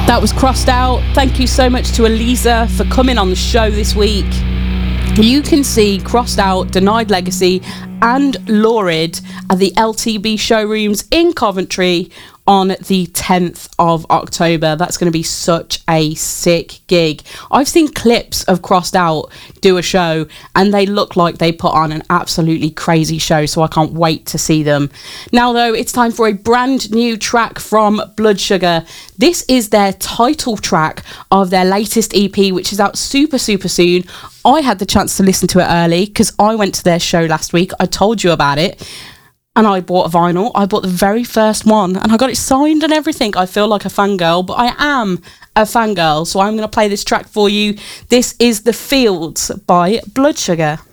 That was Crossed Out. Thank you so much to Eliza for coming on the show this week. You can see Crossed Out, Denied Legacy and Lurid at the LTB showrooms in Coventry on the 10th of October. That's going to be such a sick gig. I've seen clips of Crossed Out do a show and they look like they put on an absolutely crazy show, so I can't wait to see them. Now though, it's time for a brand new track from Blood Sugar. This is their title track of their latest EP, which is out super soon. I had the chance to listen to it early because I went to their show last week. I told you about it. And I bought a vinyl. I bought the very first one and I got it signed and everything. I feel like a fangirl, but I am a fangirl. So I'm going to play this track for you. This is The Fields by Blood Sugar.